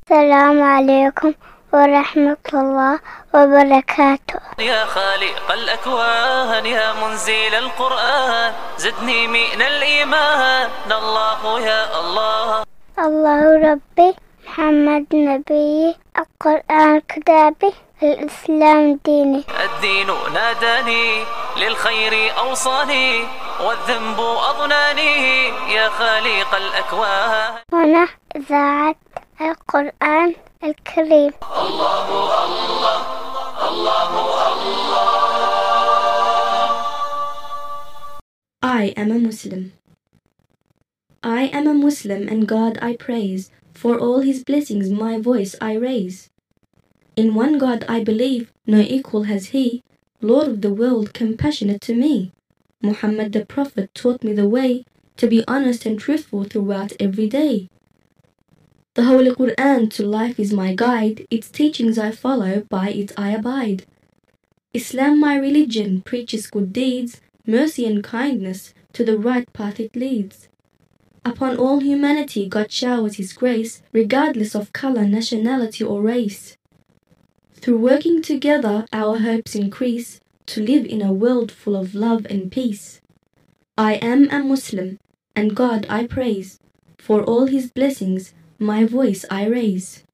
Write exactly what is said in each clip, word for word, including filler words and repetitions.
السلام عليكم ورحمة الله وبركاته. يا خالق الأكوان يا منزل القرآن زدني من الإيمان الله يا الله. الله ربي محمد نبي القرآن كتابي الإسلام ديني. الدين ناداني للخير أوصاني والذنب أضناني يا خالق الأكوان. هنا إذاعة القرآن الكريم. الله الله الله الله. I am a Muslim. I am a Muslim and God I praise. For all his blessings my voice I raise. In one God I believe, no equal has he, Lord of the world, compassionate to me. Muhammad the Prophet taught me the way to be honest and truthful throughout every day. The Holy Quran to life is my guide, its teachings I follow, by it I abide. Islam my religion preaches good deeds, mercy and kindness, to the right path it leads. Upon all humanity God showers his grace, regardless of color, nationality or race. Through working together our hopes increase, to live in a world full of love and peace. I am a Muslim, and God I praise, for all his blessings my voice I raise.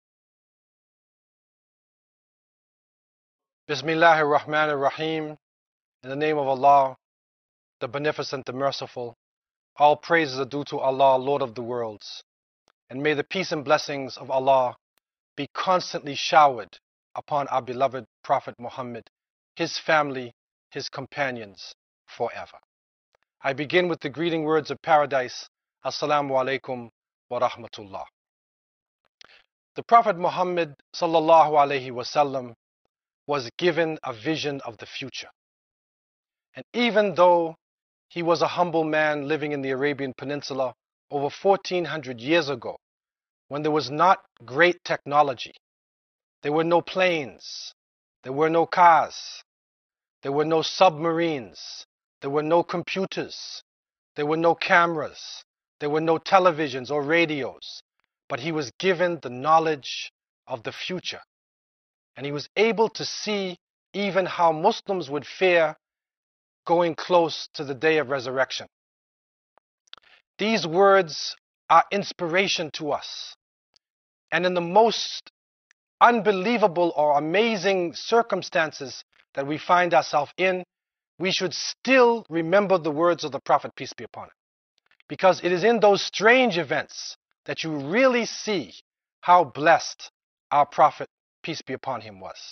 Bismillahir Rahmanir Rahim. In the name of Allah, the Beneficent, the Merciful. All praises are due to Allah, Lord of the worlds. And may the peace and blessings of Allah be constantly showered upon our beloved Prophet Muhammad, his family, his companions, forever. I begin with the greeting words of paradise. Assalamu alaikum wa rahmatullah. The Prophet Muhammad sallallahu alaihi wasallam was given a vision of the future. And even though he was a humble man living in the Arabian Peninsula over fourteen hundred years ago, when there was not great technology, there were no planes, there were no cars, there were no submarines, there were no computers, there were no cameras, there were no televisions or radios, but he was given the knowledge of the future. And he was able to see even how Muslims would fare going close to the day of resurrection. These words are inspiration to us. And in the most unbelievable or amazing circumstances that we find ourselves in, we should still remember the words of the Prophet, peace be upon him. Because it is in those strange events that you really see how blessed our Prophet, peace be upon him, was.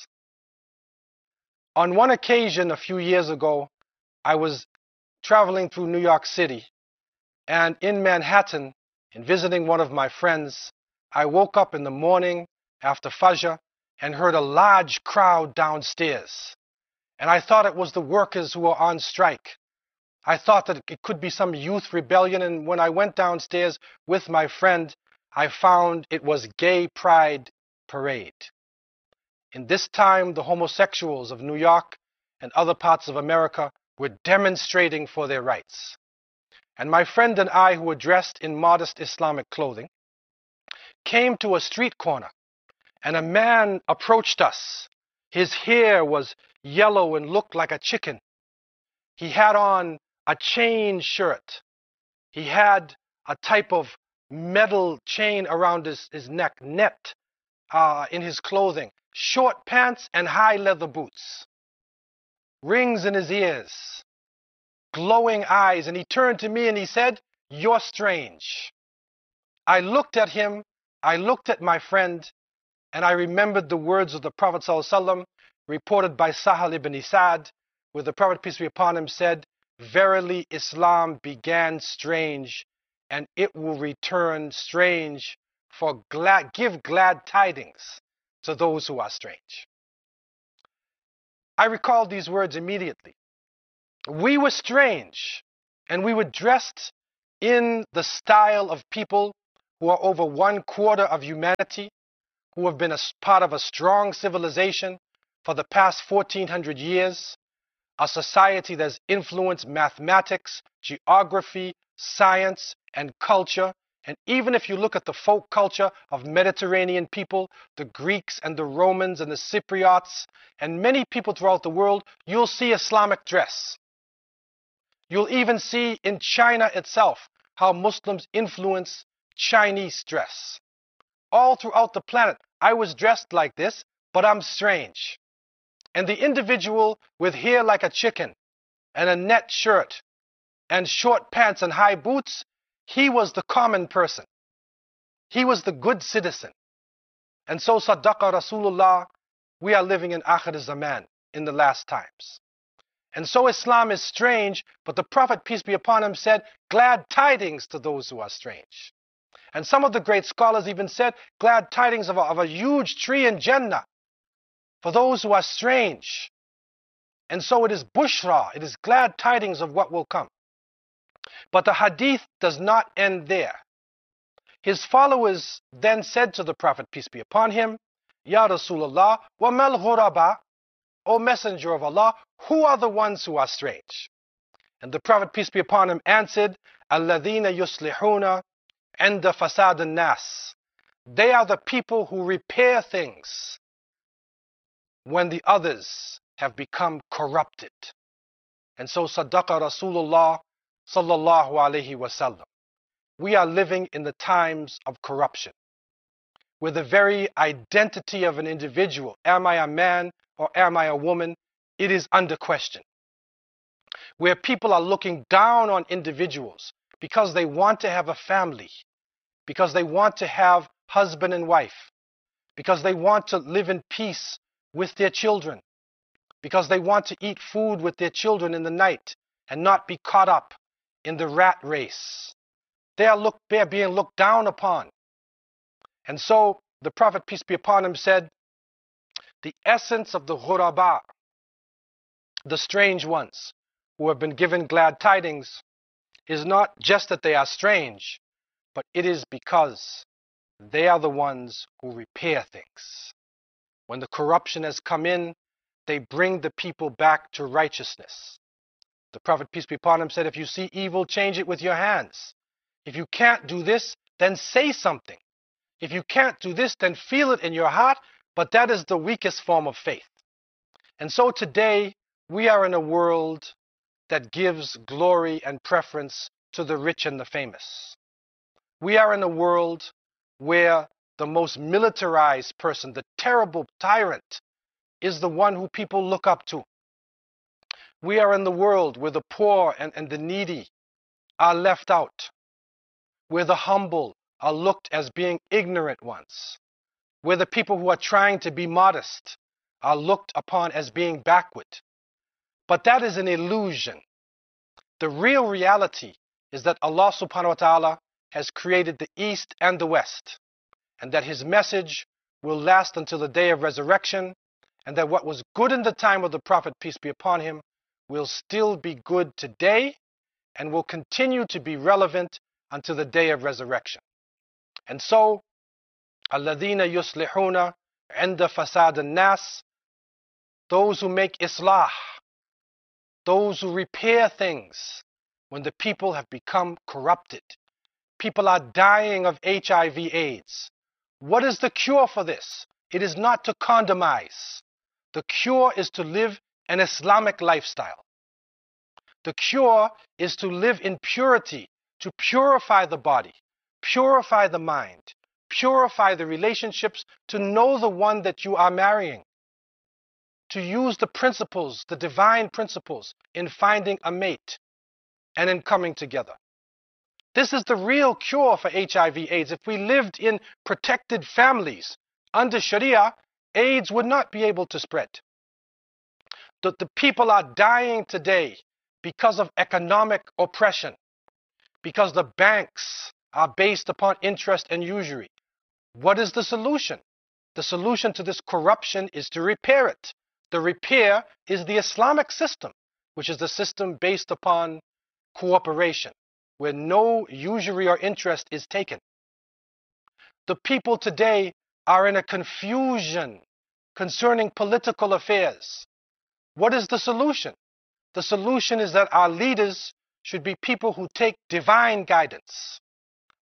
On one occasion a few years ago, I was traveling through New York City, and in Manhattan, in visiting one of my friends, I woke up in the morning after Fajr and heard a large crowd downstairs. And I thought it was the workers who were on strike. I thought that it could be some youth rebellion, and when I went downstairs with my friend, I found it was Gay Pride Parade. In this time, the homosexuals of New York and other parts of America were demonstrating for their rights. And my friend and I, who were dressed in modest Islamic clothing, came to a street corner, and a man approached us. His hair was yellow and looked like a chicken. He had on a chain shirt. He had a type of metal chain around his, his neck, net uh, in his clothing, short pants and high leather boots, rings in his ears, glowing eyes, and he turned to me and he said, "You're strange." I looked at him, I looked at my friend, and I remembered the words of the Prophet ﷺ, reported by Sahal ibn Sa'd, where the Prophet, peace be upon him, said, "Verily Islam began strange, and it will return strange, for glad, give glad tidings to those who are strange." I recalled these words immediately. We were strange, and we were dressed in the style of people who are over one quarter of humanity, who have been a part of a strong civilization for the past fourteen hundred years, a society that has influenced mathematics, geography, science, and culture And even if you look at the folk culture of Mediterranean people, the Greeks and the Romans and the Cypriots, and many people throughout the world, you'll see Islamic dress. You'll even see in China itself how Muslims influence Chinese dress. All throughout the planet, I was dressed like this, but I'm strange. And the individual with hair like a chicken and a net shirt and short pants and high boots, he was the common person. He was the good citizen. And so Saddaqa Rasulullah, we are living in Akhir Zaman, in the last times. And so Islam is strange, but the Prophet, peace be upon him, said, glad tidings to those who are strange. And some of the great scholars even said, glad tidings of a, of a huge tree in Jannah for those who are strange. And so it is bushra, it is glad tidings of what will come. But the hadith does not end there. His followers then said to the Prophet, peace be upon him, Ya Rasulullah, wa mal ghuraba, O Messenger of Allah, who are the ones who are strange? And the Prophet, peace be upon him, answered, Alladhina yuslihuna inda fasad an-nas. They are the people who repair things when the others have become corrupted. And so Saddaqa Rasulullah sallallahu alayhi wasallam. We are living in the times of corruption, where the very identity of an individual, am I a man or am I a woman, it is under question. Where people are looking down on individuals because they want to have a family, because they want to have husband and wife, because they want to live in peace with their children, because they want to eat food with their children in the night and not be caught up in the rat race. They are, look, they are being looked down upon. And so the Prophet, peace be upon him, said, the essence of the ghuraba, the strange ones who have been given glad tidings, is not just that they are strange, but it is because they are the ones who repair things. When the corruption has come in, they bring the people back to righteousness. The Prophet, peace be upon him, said, if you see evil, change it with your hands. If you can't do this, then say something. If you can't do this, then feel it in your heart, but that is the weakest form of faith. And so today, we are in a world that gives glory and preference to the rich and the famous. We are in a world where the most militarized person, the terrible tyrant, is the one who people look up to. We are in the world where the poor and, and the needy are left out, where the humble are looked as being ignorant ones, where the people who are trying to be modest are looked upon as being backward. But that is an illusion. The real reality is that Allah subhanahu wa ta'ala has created the East and the West, and that His message will last until the day of resurrection, and that what was good in the time of the Prophet, peace be upon him, will still be good today and will continue to be relevant until the day of resurrection. And so, alladhina yuslihuna inda fasad an-nas, those who make islah, those who repair things when the people have become corrupted. People are dying of H I V AIDS. What is the cure for this? It is not to condomize. The cure is to live an Islamic lifestyle. The cure is to live in purity, to purify the body, purify the mind, purify the relationships, to know the one that you are marrying, to use the principles, the divine principles, in finding a mate and in coming together. This is the real cure for H I V AIDS. If we lived in protected families under Sharia, AIDS would not be able to spread. The, the people are dying today because of economic oppression, because the banks are based upon interest and usury. What is the solution? The solution to this corruption is to repair it. The repair is the Islamic system, which is the system based upon cooperation, where no usury or interest is taken. The people today are in a confusion concerning political affairs. What is the solution? The solution is that our leaders should be people who take divine guidance,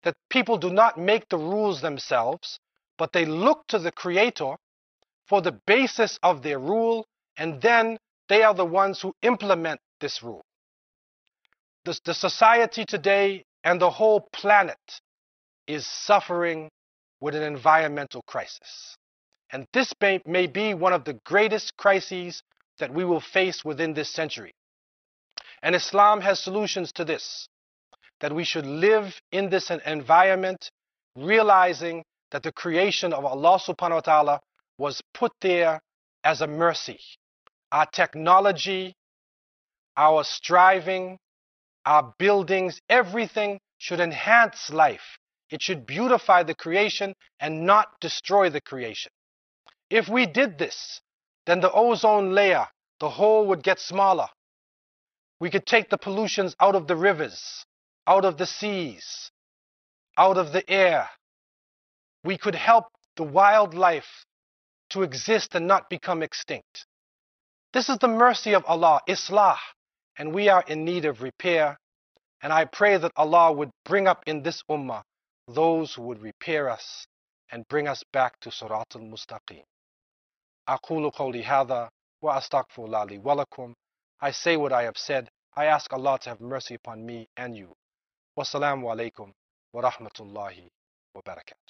that people do not make the rules themselves, but they look to the Creator for the basis of their rule, and then they are the ones who implement this rule. The, the society today and the whole planet is suffering with an environmental crisis. And this may, may be one of the greatest crises that we will face within this century. And Islam has solutions to this, that we should live in this environment, realizing that the creation of Allah subhanahu wa ta'ala was put there as a mercy. Our technology, our striving, our buildings, everything should enhance life. It should beautify the creation and not destroy the creation. If we did this, then the ozone layer, the hole would get smaller. We could take the pollutions out of the rivers, out of the seas, out of the air. We could help the wildlife to exist and not become extinct. This is the mercy of Allah, Islah, and we are in need of repair. And I pray that Allah would bring up in this ummah those who would repair us and bring us back to Sirat al-Mustaqim. أقول قولي هذا وأستغفر الله لي ولكم. I say what I have said. I ask Allah to have mercy upon me and you. Wassalamu alaikum wa rahmatullahi wa barakatuh.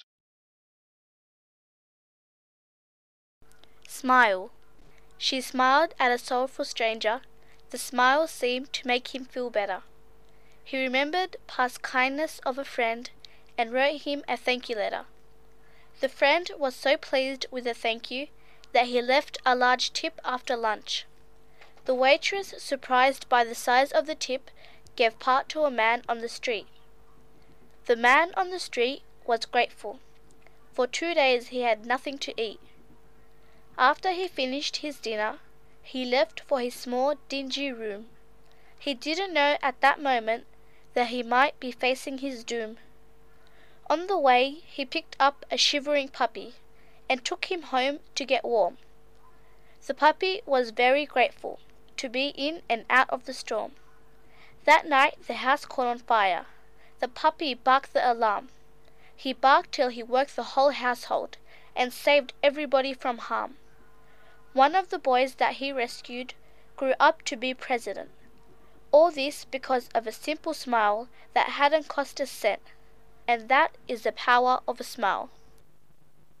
Smile. She smiled at a sorrowful stranger. The smile seemed to make him feel better. He remembered past kindness of a friend and wrote him a thank you letter. The friend was so pleased with the thank you that he left a large tip after lunch. The waitress, surprised by the size of the tip, gave part to a man on the street. The man on the street was grateful. For two days he had nothing to eat. After he finished his dinner, he left for his small, dingy room. He didn't know at that moment that he might be facing his doom. On the way, he picked up a shivering puppy and took him home to get warm. The puppy was very grateful to be in and out of the storm. That night the house caught on fire. The puppy barked the alarm. He barked till he woke the whole household and saved everybody from harm. One of the boys that he rescued grew up to be president. All this because of a simple smile that hadn't cost a cent. And that is the power of a smile.